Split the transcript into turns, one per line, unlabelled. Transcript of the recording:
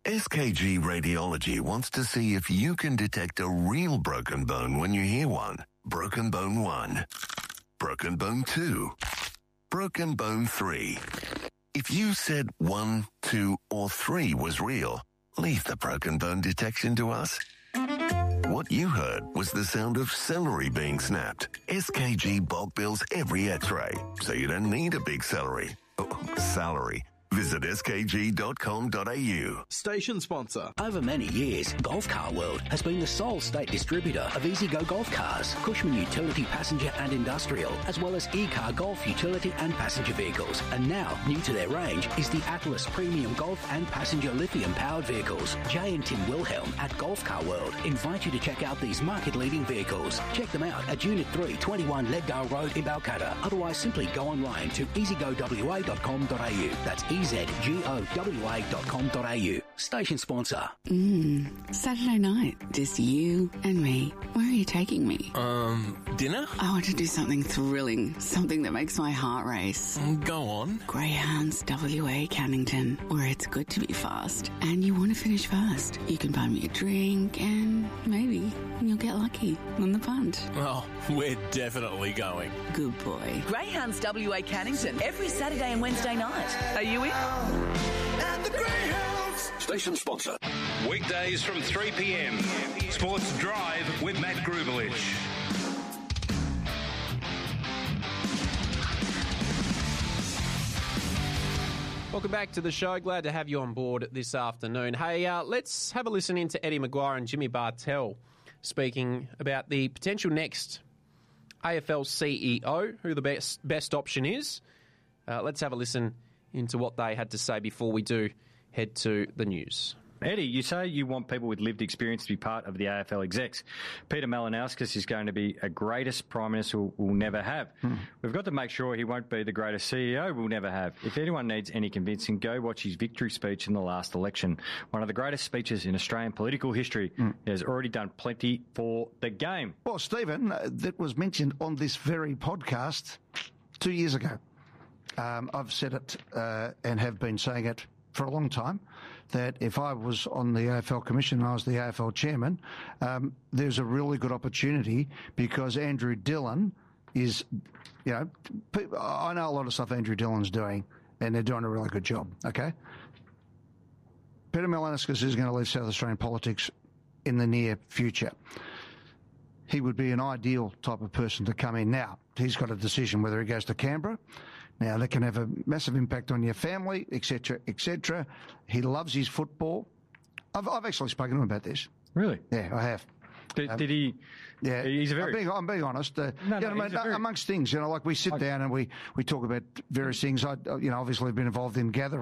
SKG Radiology wants to see if you can detect a real broken bone when you hear one. Broken bone 1. Broken bone 2. Broken bone 3. If you said 1, 2, or 3 was real, leave the broken bone detection to us. What you heard was the sound of celery being snapped. SKG bulk bills every x-ray, so you don't need a big salary. Visit skg.com.au.
Station sponsor.
Over many years, Golf Car World has been the sole state distributor of EasyGo Golf Cars, Cushman Utility Passenger and Industrial, as well as E-Car Golf Utility and Passenger Vehicles. And now, new to their range is the Atlas Premium Golf and Passenger Lithium-powered vehicles. Jay and Tim Wilhelm at Golf Car World invite you to check out these market-leading vehicles. Check them out at Unit 3, 21 Leaddale Road in Balcatta. Otherwise, simply go online to easygowa.com.au. That's EZGOWA.com.au. Station sponsor.
Saturday night, just you and me. Where are you taking me?
Dinner?
I want to do something thrilling, something that makes my heart race.
Go on.
Greyhounds WA Cannington, where it's good to be fast and you want to finish first. You can buy me a drink and maybe you'll get lucky on the punt.
Oh, we're definitely going.
Good boy.
Greyhounds WA Cannington, every Saturday and Wednesday night. Are you in?
At the Greyhounds.
Station sponsor.
Weekdays from 3 p.m. Sports Drive with Matt Grubelich.
Welcome back to the show. Glad to have you on board this afternoon. Hey, let's have a listen into Eddie Maguire and Jimmy Bartell speaking about the potential next AFL CEO, who the best option is. Let's have a listen into what they had to say before we do head to the news.
Eddie, you say you want people with lived experience to be part of the AFL execs. Peter Malinauskas is going to be a greatest Prime Minister we'll never have. We've got to make sure he won't be the greatest CEO we'll never have. If anyone needs any convincing, go watch his victory speech in the last election. One of the greatest speeches in Australian political history. He has already done plenty for the game.
Well, Stephen, that was mentioned on this very podcast 2 years ago. I've said it and have been saying it for a long time, that if I was on the AFL Commission and I was the AFL Chairman, there's a really good opportunity because Andrew Dillon is, I know a lot of stuff Andrew Dillon's doing and they're doing a really good job, okay? Peter Malinauskas is going to leave South Australian politics in the near future. He would be an ideal type of person to come in. Now, he's got a decision whether he goes to Canberra. Now, that can have a massive impact on your family, etc., etc. He loves his football. I've actually spoken to him about this.
Really?
Yeah, I have.
Did he? Yeah, he's a very.
I'm being honest. Amongst things, like we sit down and we talk about various things. I, obviously have been involved in gathering